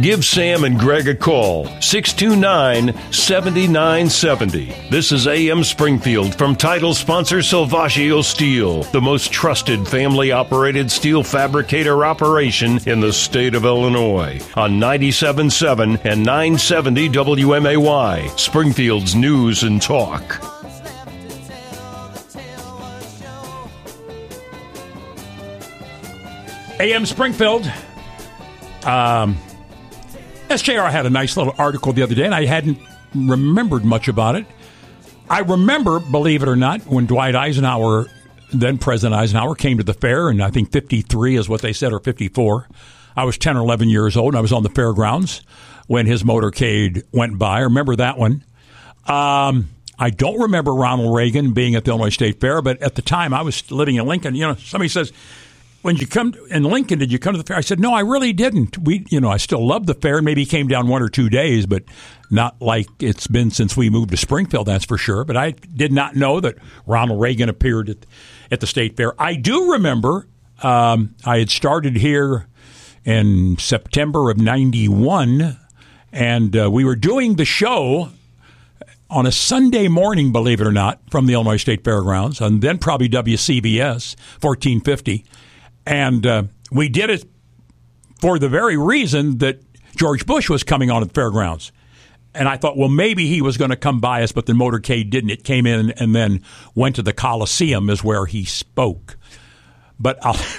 Give Sam and Greg a call, 629-7970. This is AM Springfield from title sponsor Salvaggio Steel, the most trusted family-operated steel fabricator operation in the state of Illinois, on 97.7 and 970 WMAY, Springfield's News and Talk. AM Springfield. SJR had a nice little article the other day, and I hadn't remembered much about it. I remember, believe it or not, when Dwight Eisenhower, then President Eisenhower, came to the fair, and I think 53 is what they said, or 54. I was 10 or 11 years old, and I was on the fairgrounds when his motorcade went by. I remember that one. I don't remember Ronald Reagan being at the Illinois State Fair, but at the time I was living in Lincoln. You know, somebody says, when you come in Lincoln, did you come to the fair? I said, no, I really didn't. I still love the fair. Maybe he came down 1 or 2 days, but not like it's been since we moved to Springfield, that's for sure. But I did not know that Ronald Reagan appeared at the State Fair. I do remember I had started here in September of 91, and we were doing the show on a Sunday morning, believe it or not, from the Illinois State Fairgrounds, and then probably WCBS, 1450. And we did it for the very reason that George Bush was coming on at the fairgrounds. And I thought, well, maybe he was going to come by us, but the motorcade didn't. It came in and then went to the Coliseum is where he spoke. But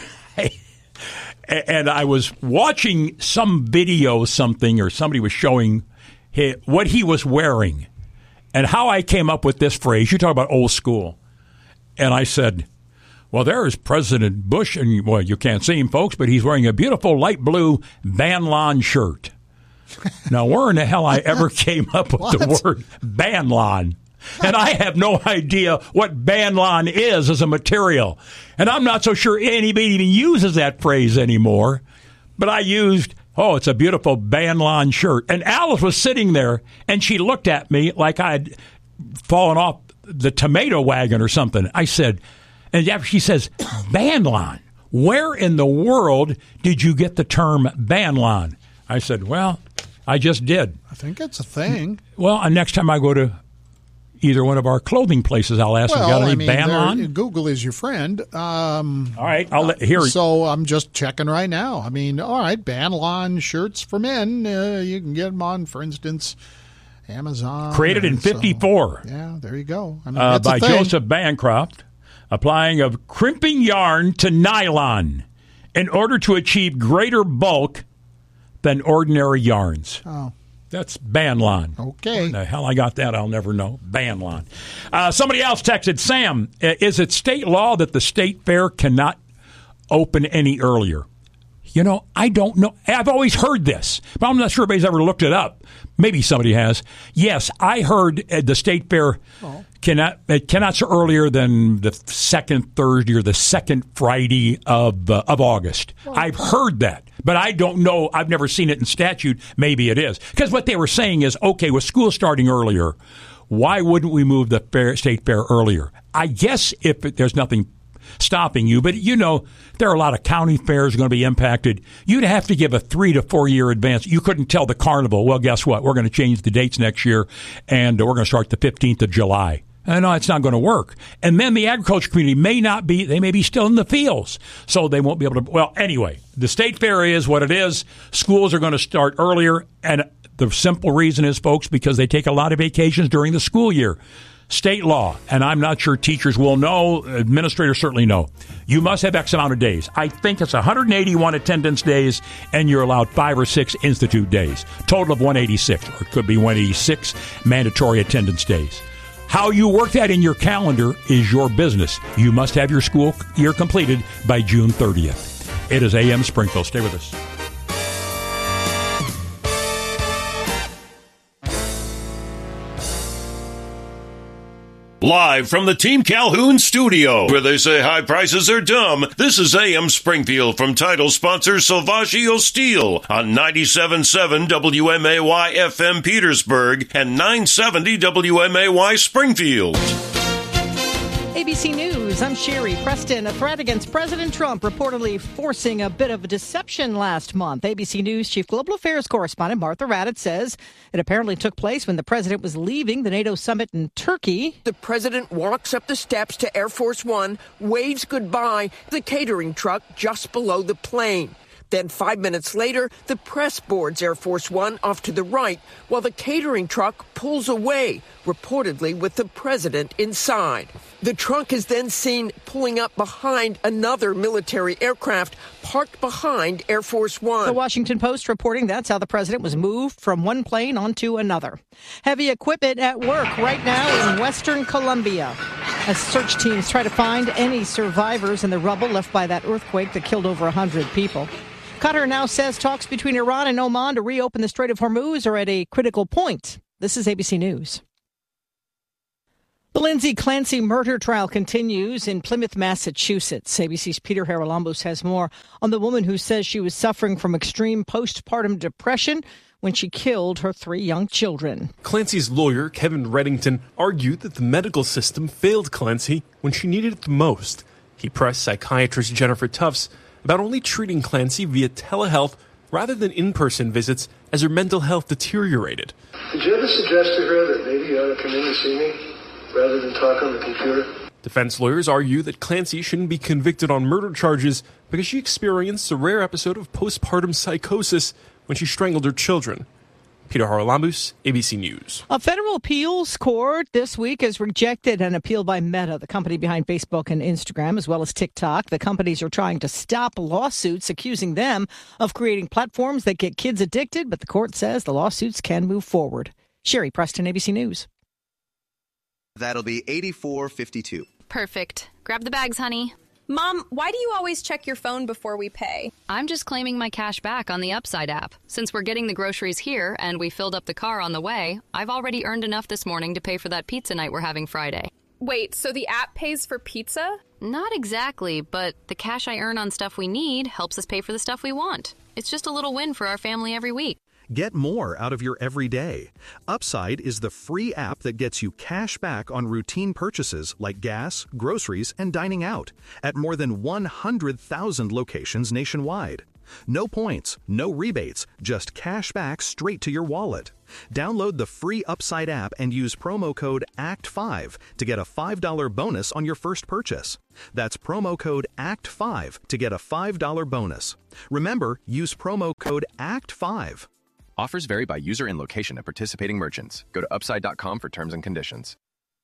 and I was watching some video, or somebody was showing what he was wearing and how I came up with this phrase. You talk about old school. And I said, well, there is President Bush, and well, you can't see him, folks, but he's wearing a beautiful light blue Banlon shirt. Now, where in the hell I ever came up with the word Banlon? And I have no idea what Banlon is as a material. And I'm not so sure anybody even uses that phrase anymore. But I used, it's a beautiful Banlon shirt. And Alice was sitting there, and she looked at me like I'd fallen off the tomato wagon or something. I said, and after she says, Banlon, where in the world did you get the term Banlon? I said, well, I just did. I think it's a thing. Well, next time I go to either one of our clothing places, I'll ask them, got any Banlon? Google is your friend. All right, I'll hear it. So I'm just checking right now. I mean, all right, Banlon shirts for men. You can get them on, for instance, Amazon. Created in 54. Yeah, there you go. I mean, by Joseph Bancroft. Applying of crimping yarn to nylon in order to achieve greater bulk than ordinary yarns. Oh. That's Banlon. Okay. Where the hell I got that, I'll never know. Banlon. Somebody else texted, Sam, is it state law that the state fair cannot open any earlier? You know, I don't know. I've always heard this, but I'm not sure anybody's ever looked it up. Maybe somebody has. Yes, I heard the state fair cannot start earlier than the second Thursday or the second Friday of August. I've heard that, but I don't know. I've never seen it in statute. Maybe it is. Because what they were saying is, okay, with school starting earlier, why wouldn't we move the state fair earlier? I guess if there's nothing stopping you, but you know, there are a lot of county fairs going to be impacted. You'd have to give a 3 to 4 year advance. You couldn't tell the carnival, well, guess what? We're going to change the dates next year, and we're going to start the 15th of July. No, it's not going to work. And then the agriculture community they may be still in the fields, so they won't be able to. Well, anyway, the state fair is what it is. Schools are going to start earlier, and the simple reason is, folks, because they take a lot of vacations during the school year. State law, and I'm not sure teachers will know, administrators certainly know. You must have X amount of days. I think it's 181 attendance days, and you're allowed 5 or 6 institute days. Total of 186, or it could be 186 mandatory attendance days. How you work that in your calendar is your business. You must have your school year completed by June 30th. It is AM Springfield. Stay with us. Live from the Team Calhoun studio, where they say high prices are dumb, this is AM Springfield from title sponsor Salvaggio Steel on 97.7 WMAY FM Petersburg and 970 WMAY Springfield. ABC News, I'm Sherry Preston. A threat against President Trump reportedly forcing a bit of a deception last month. ABC News Chief Global Affairs Correspondent Martha Raddatz says it apparently took place when the president was leaving the NATO summit in Turkey. The president walks up the steps to Air Force One, waves goodbye, the catering truck just below the plane. Then 5 minutes later, the press boards Air Force One off to the right, while the catering truck pulls away, reportedly with the president inside. The truck is then seen pulling up behind another military aircraft parked behind Air Force One. The Washington Post reporting that's how the president was moved from one plane onto another. Heavy equipment at work right now in western Colombia as search teams try to find any survivors in the rubble left by that earthquake that killed over 100 people. Qatar now says talks between Iran and Oman to reopen the Strait of Hormuz are at a critical point. This is ABC News. The Lindsay Clancy murder trial continues in Plymouth, Massachusetts. ABC's Peter Haralambous has more on the woman who says she was suffering from extreme postpartum depression when she killed her 3 young children. Clancy's lawyer, Kevin Reddington, argued that the medical system failed Clancy when she needed it the most. He pressed psychiatrist Jennifer Tufts about only treating Clancy via telehealth rather than in-person visits as her mental health deteriorated. Did you ever suggest to her that maybe you ought to come in and see me rather than talk on the computer? Defense lawyers argue that Clancy shouldn't be convicted on murder charges because she experienced a rare episode of postpartum psychosis when she strangled her children. Peter Haralambous, ABC News. A federal appeals court this week has rejected an appeal by Meta, the company behind Facebook and Instagram, as well as TikTok. The companies are trying to stop lawsuits accusing them of creating platforms that get kids addicted, but the court says the lawsuits can move forward. Sherry Preston, ABC News. That'll be $84.52. Perfect. Grab the bags, honey. Mom, why do you always check your phone before we pay? I'm just claiming my cash back on the Upside app. Since we're getting the groceries here and we filled up the car on the way, I've already earned enough this morning to pay for that pizza night we're having Friday. Wait, so the app pays for pizza? Not exactly, but the cash I earn on stuff we need helps us pay for the stuff we want. It's just a little win for our family every week. Get more out of your everyday. Upside is the free app that gets you cash back on routine purchases like gas, groceries, and dining out at more than 100,000 locations nationwide. No points, no rebates, just cash back straight to your wallet. Download the free Upside app and use promo code ACT5 to get a $5 bonus on your first purchase. That's promo code ACT5 to get a $5 bonus. Remember, use promo code ACT5. Offers vary by user and location at participating merchants. Go to upside.com for terms and conditions.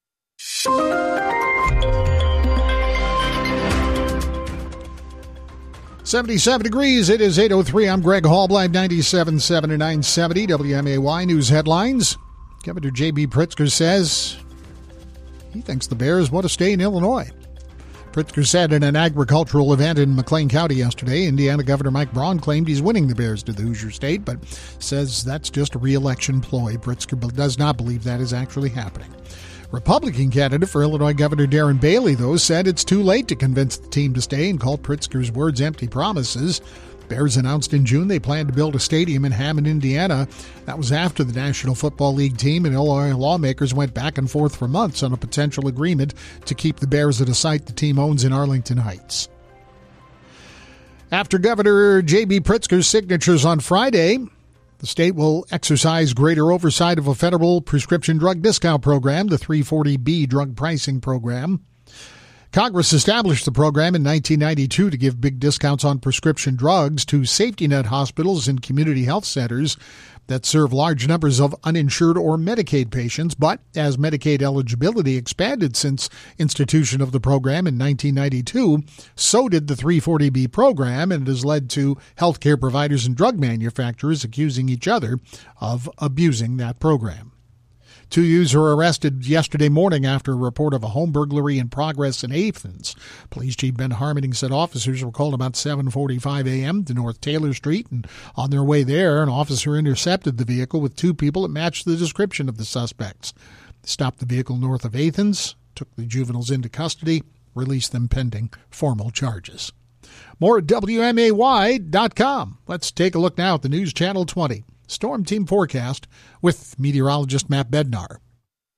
77 degrees. It is 8:03. I'm Greg Hall, Live 97.7 and 970 WMAY News headlines. Governor J.B. Pritzker says he thinks the Bears want to stay in Illinois. Pritzker said in an agricultural event in McLean County yesterday, Indiana Governor Mike Braun claimed he's winning the Bears to the Hoosier State, but says that's just a re-election ploy. Pritzker does not believe that is actually happening. Republican candidate for Illinois Governor Darren Bailey, though, said it's too late to convince the team to stay and called Pritzker's words empty promises. Bears announced in June they plan to build a stadium in Hammond, Indiana. That was after the National Football League team and Illinois lawmakers went back and forth for months on a potential agreement to keep the Bears at a site the team owns in Arlington Heights. After Governor J.B. Pritzker's signatures on Friday, the state will exercise greater oversight of a federal prescription drug discount program, the 340B drug pricing program. Congress established the program in 1992 to give big discounts on prescription drugs to safety net hospitals and community health centers that serve large numbers of uninsured or Medicaid patients. But as Medicaid eligibility expanded since institution of the program in 1992, so did the 340B program, and it has led to healthcare providers and drug manufacturers accusing each other of abusing that program. 2 youths were arrested yesterday morning after a report of a home burglary in progress in Athens. Police Chief Ben Harmony said officers were called about 7:45 a.m. to North Taylor Street, and on their way there, an officer intercepted the vehicle with 2 people that matched the description of the suspects. They stopped the vehicle north of Athens, took the juveniles into custody, released them pending formal charges. More at WMAY.com. Let's take a look now at the News Channel 20 Storm Team Forecast with meteorologist Matt Bednar.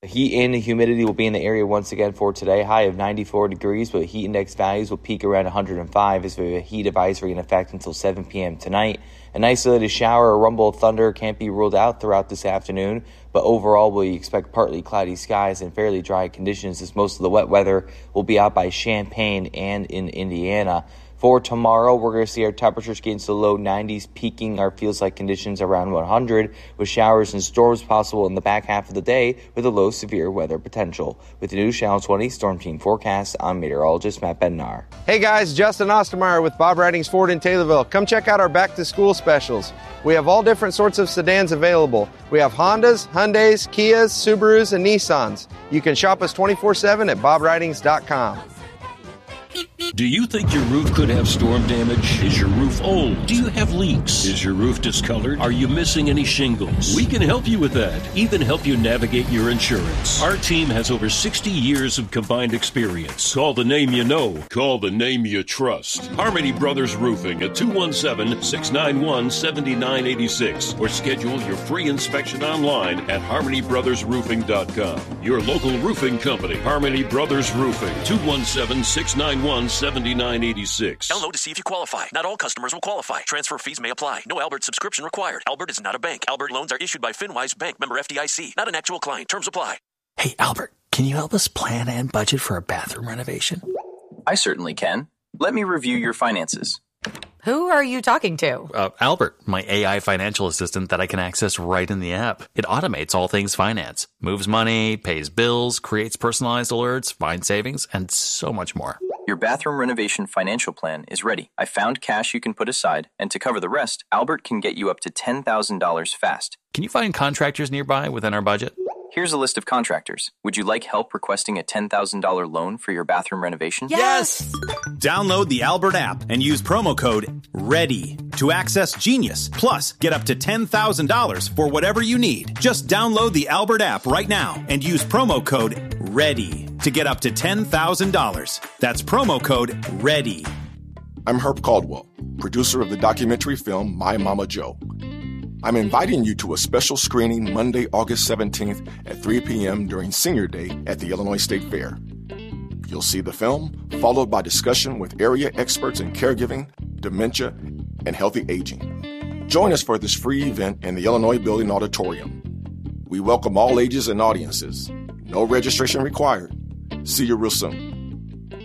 The heat and the humidity will be in the area once again for today. High of 94 degrees, but heat index values will peak around 105 as we have a heat advisory in effect until 7 p.m. tonight. An isolated shower or rumble of thunder can't be ruled out throughout this afternoon, but overall we expect partly cloudy skies and fairly dry conditions as most of the wet weather will be out by Champaign and in Indiana. For tomorrow, we're going to see our temperatures get into the low 90s, peaking our feels-like conditions around 100, with showers and storms possible in the back half of the day with a low severe weather potential. With the new Channel 20 Storm Team forecast, I'm meteorologist Matt Bednar. Hey guys, Justin Ostermeyer with Bob Ridings Ford in Taylorville. Come check out our back-to-school specials. We have all different sorts of sedans available. We have Hondas, Hyundais, Kias, Subarus, and Nissans. You can shop us 24/7 at bobridings.com. Do you think your roof could have storm damage? Is your roof old? Do you have leaks? Is your roof discolored? Are you missing any shingles? We can help you with that, even help you navigate your insurance. Our team has over 60 years of combined experience. Call the name you know. Call the name you trust. Harmony Brothers Roofing at 217-691-7986 or schedule your free inspection online at harmonybrothersroofing.com. Your local roofing company, Harmony Brothers Roofing, 217-691-7986. Download to see if you qualify. Not all customers will qualify. Transfer fees may apply. No Albert subscription required. Albert is not a bank. Albert loans are issued by FinWise Bank, member FDIC. Not an actual client. Terms apply. Hey, Albert, can you help us plan and budget for a bathroom renovation? I certainly can. Let me review your finances. Who are you talking to? Albert, my AI financial assistant that I can access right in the app. It automates all things finance, moves money, pays bills, creates personalized alerts, finds savings, and so much more. Your bathroom renovation financial plan is ready. I found cash you can put aside, and to cover the rest, Albert can get you up to $10,000 fast. Can you find contractors nearby within our budget? Here's a list of contractors. Would you like help requesting a $10,000 loan for your bathroom renovation? Yes! Download the Albert app and use promo code READY to access Genius. Plus, get up to $10,000 for whatever you need. Just download the Albert app right now and use promo code READY to get up to $10,000. That's promo code READY. I'm Herb Caldwell, producer of the documentary film My Mama Joe. I'm inviting you to a special screening Monday, August 17th at 3 p.m. during Senior Day at the Illinois State Fair. You'll see the film, followed by discussion with area experts in caregiving, dementia, and healthy aging. Join us for this free event in the Illinois Building Auditorium. We welcome all ages and audiences. No registration required. See you real soon.